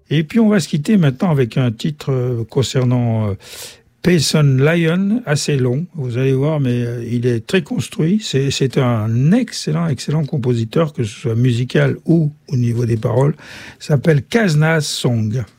Et puis on va se quitter maintenant avec un titre concernant Payson Lion, assez long, vous allez voir, mais il est très construit. C'est un excellent compositeur, que ce soit musical ou au niveau des paroles. Il s'appelle Kaznaz Song.